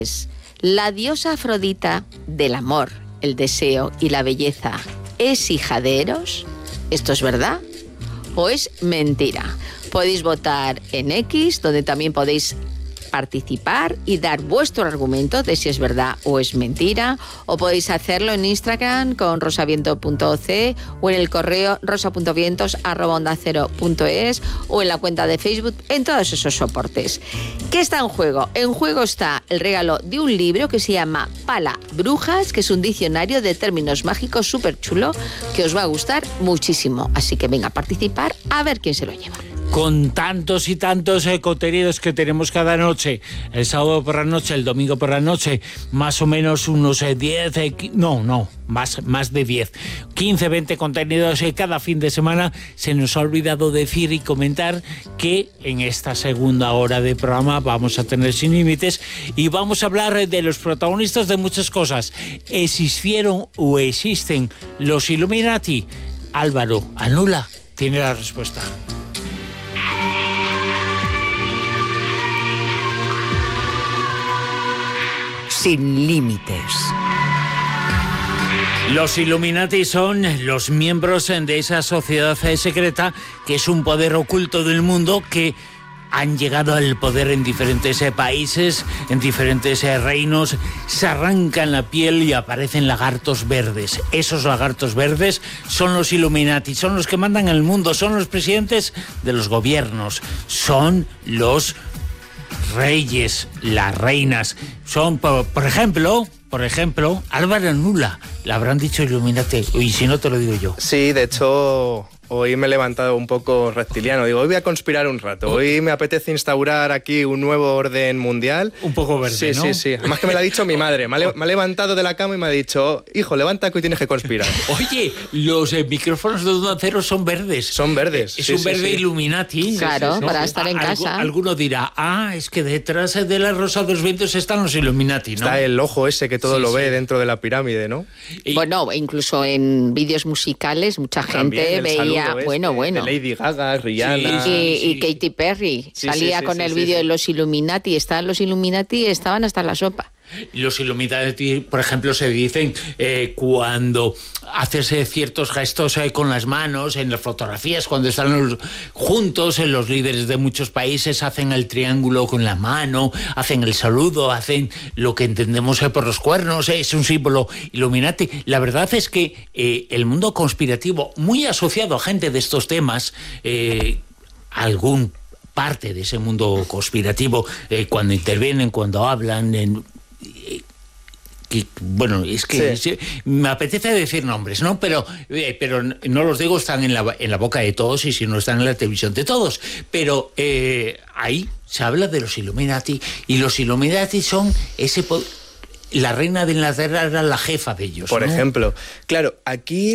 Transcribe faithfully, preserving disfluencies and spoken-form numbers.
La diosa Afrodita del amor, el deseo y la belleza, ¿es hija de Eros? ¿Esto es verdad o es mentira? Podéis votar en X, donde también podéis participar y dar vuestro argumento de si es verdad o es mentira, o podéis hacerlo en Instagram con rosaviento punto c o en el correo rosa punto vientos arroba onda cero punto es o en la cuenta de Facebook, en todos esos soportes. ¿Qué está en juego? En juego está el regalo de un libro que se llama Pala Brujas, que es un diccionario de términos mágicos súper chulo que os va a gustar muchísimo. Así que venga a participar a ver quién se lo lleva. Con tantos y tantos eh, contenidos que tenemos cada noche, el sábado por la noche, el domingo por la noche, más o menos unos eh, diez, eh, no, no, más, más de diez, quince, veinte contenidos eh, cada fin de semana. Se nos ha olvidado decir y comentar que en esta segunda hora de programa vamos a tener Sin Límites y vamos a hablar eh, de los protagonistas de muchas cosas. ¿Existieron o existen los Illuminati? Álvaro Anula tiene la respuesta. Sin Límites. Los Illuminati son los miembros de esa sociedad secreta que es un poder oculto del mundo que han llegado al poder en diferentes países, en diferentes reinos, se arrancan la piel y aparecen lagartos verdes. Esos lagartos verdes son los Illuminati, son los que mandan el mundo, son los presidentes de los gobiernos, son los reyes, las reinas. Son, por, por ejemplo, por ejemplo, Álvaro Anula. Le habrán dicho Illuminati, y si no te lo digo yo. Sí, de hecho, hoy me he levantado un poco reptiliano. Digo, hoy voy a conspirar un rato. Hoy me apetece instaurar aquí un nuevo orden mundial. Un poco verde, sí, ¿no? Sí, sí, sí. Además que me lo ha dicho mi madre. Me ha, le- me ha levantado de la cama y me ha dicho, hijo, levanta que hoy tienes que conspirar. Oye, los eh, micrófonos de Onda Cero son verdes. Son verdes. Es sí, un sí, verde sí. Illuminati. Claro, ¿no? para estar en Algu- casa. Alguno dirá, ah, es que detrás de la Rosa de los Vientos están los Illuminati, ¿no? Está el ojo ese que todo Sí, lo sí. ve dentro de la pirámide, ¿no? Y- Bueno, incluso en vídeos musicales mucha gente También el veía, saludo este bueno, bueno. de Lady Gaga, Rihanna. Sí, Y, sí. y Katy Perry Sí, salía sí, sí, con sí, el sí, vídeo sí. de los Illuminati. Estaban los Illuminati, estaban hasta la sopa. Los Illuminati, por ejemplo, se dicen eh, cuando haces eh, ciertos gestos eh, con las manos, en las fotografías, cuando están los, juntos, eh, los líderes de muchos países hacen el triángulo con la mano, hacen el saludo, hacen lo que entendemos eh, por los cuernos, eh, es un símbolo Illuminati. La verdad es que eh, el mundo conspirativo, muy asociado a gente de estos temas, eh, algún parte de ese mundo conspirativo, eh, cuando intervienen, cuando hablan, en, eh, que, bueno, es que Sí. sí, me apetece decir nombres, ¿no? Pero, eh, pero no los digo, están en la, en la boca de todos y si no están en la televisión de todos. Pero eh, ahí se habla de los Illuminati y los Illuminati son ese... Po- la reina de Inglaterra era la jefa de ellos, Por ¿no? ejemplo. Claro, aquí